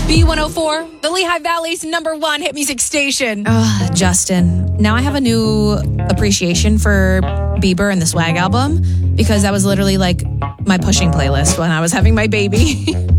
B104, the Lehigh Valley's #1 hit music station. Justin, now I have a new appreciation for Bieber and the Swag album because that was literally like my pushing playlist when I was having my baby.